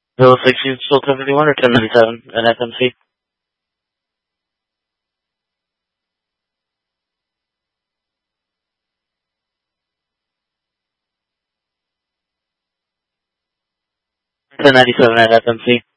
It looks like you spoke to 51 or 1097 at FMC. 1097 at FMC.